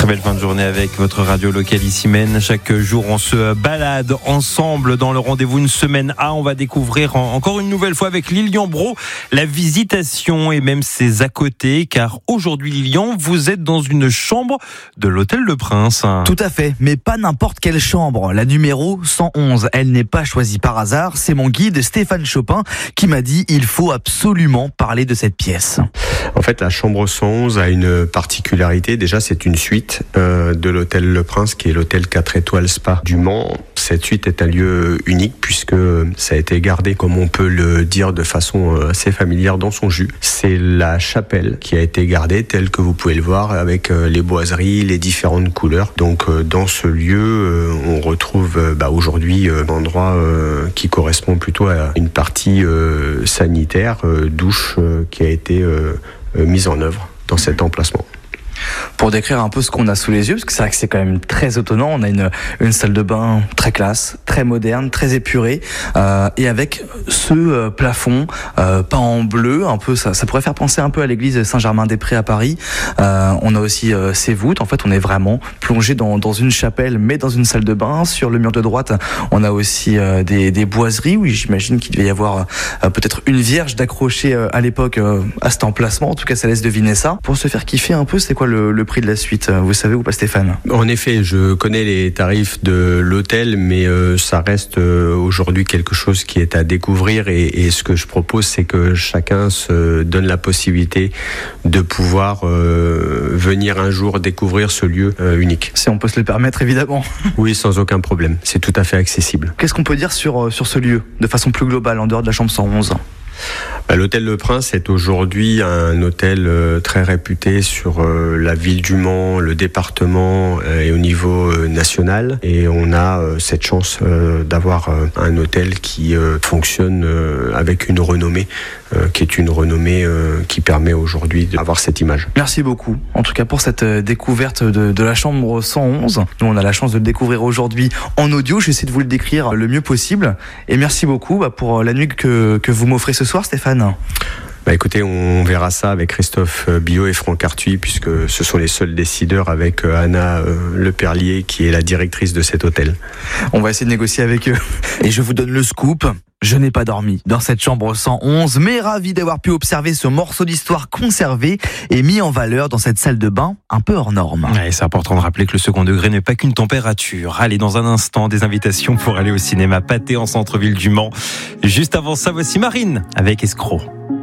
Très belle fin de journée avec votre radio locale ici Maine. Chaque jour, on se balade ensemble dans le rendez-vous une semaine A. On va découvrir encore une nouvelle fois avec Lilian Brault la visitation et même ses à côté. Car aujourd'hui, Lilian, vous êtes dans une chambre de l'Hôtel Le Prince. Tout à fait, mais pas n'importe quelle chambre. La numéro 111, elle n'est pas choisie par hasard. C'est mon guide Stéphane Chopin qui m'a dit il faut absolument parler de cette pièce. En fait, la chambre 111 a une particularité. Déjà, c'est une suite de l'hôtel Le Prince, qui est l'hôtel 4 étoiles Spa du Mans. Cette suite est un lieu unique puisque ça a été gardé, comme on peut le dire, de façon assez familière dans son jus. C'est la chapelle qui a été gardée telle que vous pouvez le voir, avec les boiseries, les différentes couleurs. Donc, dans ce lieu, on retrouve aujourd'hui un endroit qui correspond plutôt à une partie sanitaire, douche, qui a été mise en œuvre dans cet emplacement. Pour décrire un peu ce qu'on a sous les yeux, parce que c'est vrai que c'est quand même très étonnant, on a une salle de bain très classe, très moderne, très épurée, et avec ce plafond peint en bleu, un peu ça pourrait faire penser un peu à l'église Saint-Germain-des-Prés à Paris. On a aussi ces voûtes. En fait, on est vraiment plongé dans une chapelle, mais dans une salle de bain. Sur le mur de droite, on a aussi des boiseries, où j'imagine qu'il devait y avoir peut-être une vierge d'accrocher à l'époque à cet emplacement. En tout cas, ça laisse deviner ça. Pour se faire kiffer un peu, c'est quoi le prix de la suite, vous savez ou pas, Stéphane? En effet, je connais les tarifs de l'hôtel, mais ça reste aujourd'hui quelque chose qui est à découvrir, et ce que je propose, c'est que chacun se donne la possibilité de pouvoir venir un jour découvrir ce lieu unique. Si on peut se le permettre, évidemment. Oui, sans aucun problème, c'est tout à fait accessible. Qu'est-ce qu'on peut dire sur ce lieu, de façon plus globale, en dehors de la chambre 111? L'hôtel Le Prince est aujourd'hui un hôtel très réputé sur la ville du Mans, le département et au niveau national. Et on a cette chance d'avoir un hôtel qui fonctionne avec une renommée, qui est une renommée qui permet aujourd'hui d'avoir cette image. Merci beaucoup, en tout cas pour cette découverte de la chambre 111. Nous, on a la chance de le découvrir aujourd'hui en audio. J'essaie de vous le décrire le mieux possible. Et merci beaucoup pour la nuit que vous m'offrez ce soir, Stéphane. Écoutez, on verra ça avec Christophe Biot et Franck Arthuis, puisque ce sont les seuls décideurs, avec Anna Leperlier, qui est la directrice de cet hôtel. On va essayer de négocier avec eux. Et je vous donne le scoop. Je n'ai pas dormi dans cette chambre 111, mais ravi d'avoir pu observer ce morceau d'histoire conservé et mis en valeur dans cette salle de bain un peu hors norme. Ouais, c'est important de rappeler que le second degré n'est pas qu'une température. Allez, dans un instant, des invitations pour aller au cinéma Pâté en centre-ville du Mans. Juste avant ça, voici Marine avec Escroc.